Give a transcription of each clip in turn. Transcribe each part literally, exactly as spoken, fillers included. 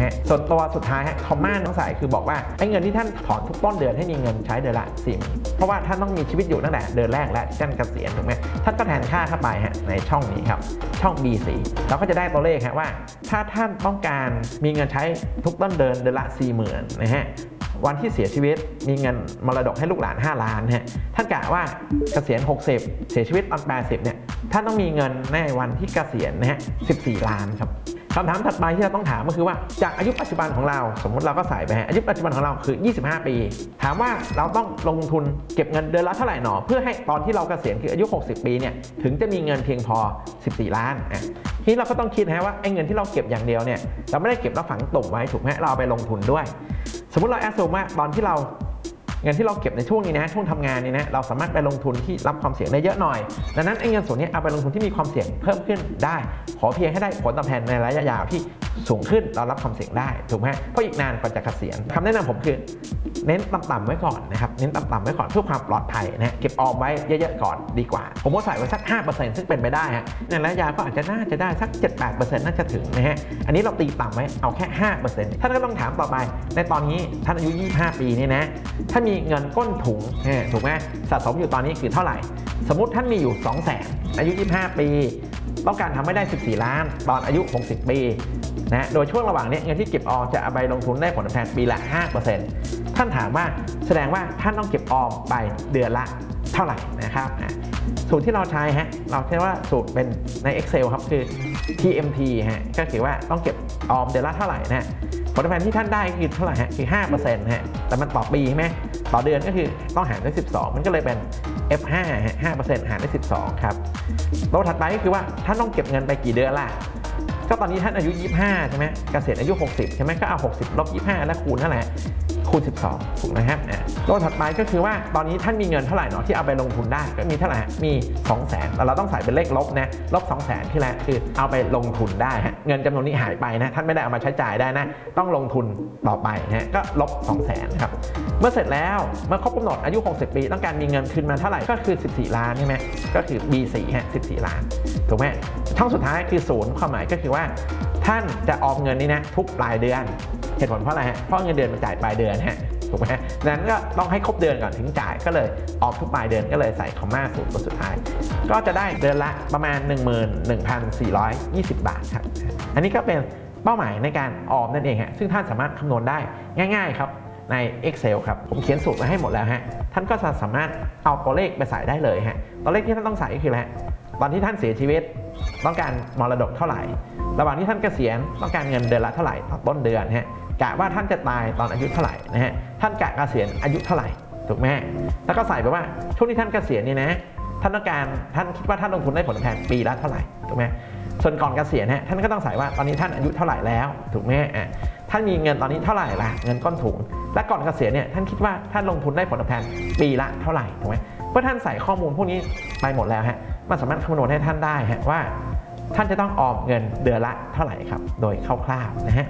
ฮะส่วนตัวสุดท้ายฮะคอมมานด์ต้องใส่คือบอกว่าไอ้เงินที่ท่านถอนทุกต้นเดือนให้มีเงินใช้เดือนละสี่หมื่นเพราะว่าท่านต้องมีชีวิตอยู่ตั้งแต่เดือนแรกและท่านเกษียณถูกไหมท่านก็แทนค่าเข้าไปฮะในช่องนี้ครับช่อง บี โฟร์ เราก็จะได้ตัวเลขฮะว่าถ้าท่านต้องการมีเงินใช้ทุกต้นเดือนเดือนละสี่หมื่นนะฮะวันที่เสียชีวิตมีเงินมรดกให้ลูกหลานห้าล้านฮะท่านกะว่าเกษียณหกสิบเสียชีวิตตอนแปดสิบเนี่ยท่านต้องมีเงินในวันที่เกษียณนะฮะสิบสี่ล้านครับคำถามถัดไปที่เราต้องถามก็คือว่าจากอายุปัจจุบันของเราสมมุติเราก็ใส่ไปฮะอายุปัจจุบันของเราคือยี่สิบห้าปีถามว่าเราต้องลงทุนเก็บเงินเดือนละเท่าไหร่หนอเพื่อให้ตอนที่เราเกษียณคืออายุหกสิบปีเนี่ยถึงจะมีเงินเพียงพอสิบสี่ล้านอ่ะทีนี้เราก็ต้องคิดนะว่าไอ้เงินที่เราเก็บอย่างเดียวเนี่ยเราไม่ได้เก็บแล้วฝังตุ่มไว้ถูกไหมเราเอาไปลงทุนด้วยสมมุติเราแอสซูมว่าตอนที่เราเงินที่เราเก็บในช่วงนี้นะช่วงทำงานนี้นะเราสามารถไปลงทุนที่รับความเสี่ยงได้เยอะหน่อยดังนั้นไอ้เงินส่วนนี้เอาไปลงทุนที่มีความเสี่ยงเพิ่มขึ้นได้ขอเพียงให้ได้ผลตอบแทนในระยะยาวที่สูงขึ้นเรารับความเสี่ยงได้ถูกไหมเพราะอีกนานกว่าจะเกษียณคำแนะนำผมคือเน้นต่ำๆไว้ก่อนนะครับเน้นต่ำๆไว้ก่อนเพื่อความปลอดภัยนะเก็บออมไว้เยอะๆก่อนดีกว่าผมว่าใส่ไว้สัก ห้าเปอร์เซ็นต์ ซึ่งเป็นไปได้ฮะในระยะยาวก็อาจจะน่าจะได้สัก เจ็ดถึงแปดเปอร์เซ็นต์ น่าจะถึงนะฮะอันนี้เราตีต่ำไว้เอาแค่ ห้าเปอร์เซ็นต์ ท่านก็ต้องถามต่อไปในตอนนี้ท่านอายุยี่สิบห้าปีนี่นะถ้ามีเงินก้นถุงถูกไหมสะสมอยู่ตอนนี้คือเท่าไหร่สมมุติท่านมีอยู่ สองแสน อายุยี่สิบห้าปีต้องการทำให้ได้สิบสี่ล้านตอนอายุหกสิบปีนะโดยช่วงระหว่างนี้เงินที่เก็บออมจะเอาไปลงทุนได้ผลตอบแทนปีละ ห้าเปอร์เซ็นต์ ท่านถามว่าแสดงว่าท่านต้องเก็บออมไปเดือนละเท่าไหร่นะครับสูตรที่เราใช้ฮะเราใช้ว่าสูตรเป็นใน Excel ครับคือ ที เอ็ม ที ฮะก็คือว่าต้องเก็บออมเดือนละเท่าไหร่นะผลตอบแทนที่ท่านได้คือเท่าไหร่ฮะคือ ห้าเปอร์เซ็นต์ ฮะแต่มันต่อปีใช่ไหมต่อเดือนก็คือต้องหารด้วยสิบสองมันก็เลยเป็น เอฟ ห้า ฮะ ห้าเปอร์เซ็นต์ หารด้วยสิบสองครับตัวถัดไปก็คือว่าท่านต้องเก็บเงินไปกี่เดือนล่ะก็ตอนนี้ท่านอายุยี่สิบห้าใช่ไหมเกษียณอายุหกสิบใช่ไหมก็เอาหกสิบลบยี่สิบห้าแล้วคูณเท่าไหร่คูณสิบสองถูกไหมครับตัวถัดไปก็คือว่าตอนนี้ท่านมีเงินเท่าไหร่เนาะที่เอาไปลงทุนได้ก็มีเท่าไหร่มี สองแสน แต่เราต้องใส่เป็นเลขลบนะลบ สองแสน ที่แรกคือเอาไปลงทุนได้ฮะเงินจำนวนนี้หายไปนะท่านไม่ได้เอามาใช้จ่ายได้นะต้องลงทุนต่อไปนะก็ลบ สองแสน ครับเมื่อเสร็จแล้วเมื่อครบกำหนดอายุหกสิบปีต้องการมีเงินคืนมาเท่าไหร่ก็คือสิบสี่ล้านใช่ไหมก็คือ บี โฟร์ ฮะสิบสี่ล้านถูกไหมช่องสุดท้ายคือศูนย์ความหมายก็คือว่าท่านจะออมเงินนี้นะทุกปลายเดือนเหตุผลเพราะอะไรฮะเพราะเงินเดือนมันจ่ายปลายเดือนฮะถูกไหมดังนั้นก็ต้องให้ครบเดือนก่อนถึงจ่ายก็เลยออมทุกปลายเดือนก็เลยใส่คอมมาศูนย์ตัวสุดท้ายก็จะได้เดือนละประมาณ หนึ่งหมื่นหนึ่งพันสี่ร้อยยี่สิบ บาทครับอันนี้ก็เป็นเป้าหมายในการออมนั่นเองฮะซึ่งท่านสามารถคำนวณได้ง่ายๆครับใน Excel ครับผมเขียนสูตรไว้ให้หมดแล้วฮะท่านก็จะสามารถเอาตัวเลขไปใส่ได้เลยฮะตัวเลขที่ท่านต้องใส่ก็คืออะไรตอนที่ท่านเสียชีวิตต้องการมรดกเท่าไหร่ระหว่างที่ท่านเกษียณต้องการเงินเดือนละเท่าไหร่ต่อต้นเดือนฮะกะว่าท่านจะตายตอนอายุเท่าไหร่นะฮะท่านกะเกษียณอายุเท่าไหร่ถูกไหมแล้วก็ใส่ไปว่าช่วงที่ท่านเกษียณนี่นะท่านต้องการท่านคิดว่าท่านลงทุนได้ผลตอบแทนปีละเท่าไหร่ถูกไหมส่วนก่อนเกษียณฮะท่านก็ต้องใส่ว่าตอนนี้ท่านอายุเท่าไหร่แล้วถูกไหมอ่ะท่านมีเงินตอนนี้เท่าไหร่ละเงินก้อนถุงและก่อนเกษียณเนี่ยท่านคิดว่าท่านลงทุนได้ผลตอบแทนปีละเท่าไหร่ถูกไหมเมื่อท่านใส่ข้อมูลพวกนี้ไปหมดแล้วฮะมันสามารถคำนวณให้ท่านได้ฮะว่าท่านจะต้องออมเงินเดือนละเท่าไหร่ครับโดยคร่าวๆนะฮะ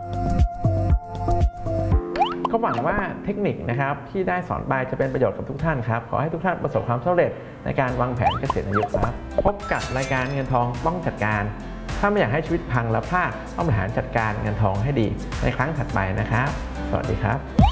ก็หวังว่าเทคนิคนะครับที่ได้สอนไปจะเป็นประโยชน์กับทุกท่านครับขอให้ทุกท่านประสบความสำเร็จในการวางแผนเกษียณอายุครับพบกับรายการเงินทองต้องจัดการถ้าไม่อยากให้ชีวิตพังและพลาดต้องบริหารจัดการเงินทองให้ดีในครั้งถัดไปนะครับสวัสดีครับ